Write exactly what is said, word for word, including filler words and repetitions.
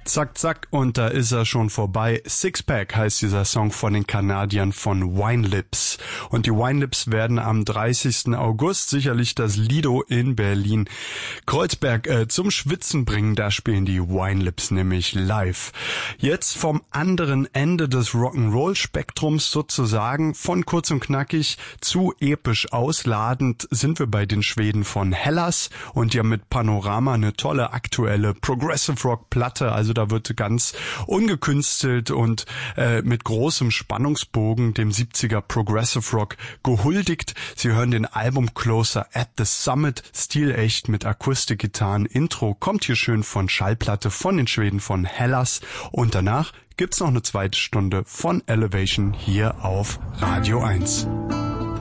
Zack, zack, und da ist er schon vorbei. Sixpack heißt dieser Song von den Kanadiern von Wine Lips. Und die Wine Lips werden am dreißigsten August sicherlich das Lido in Berlin Kreuzberg äh, zum Schwitzen bringen. Da spielen die Wine Lips nämlich live. Jetzt vom anderen Ende des Rock'n'Roll-Spektrums sozusagen, von kurz und knackig zu episch ausladend, sind wir bei den Schweden von Hellas, und die haben mit Panorama eine tolle aktuelle Progressive Rock Platte. Also da wird ganz ungekünstelt und äh, mit großem Spannungsbogen dem siebziger Progressive Rock gehuldigt. Sie hören den Album Closer at the Summit, stilecht mit Akustikgitarren. Intro kommt hier schön von Schallplatte von den Schweden von Hellas, und danach gibt's noch eine zweite Stunde von Elevation hier auf Radio eins.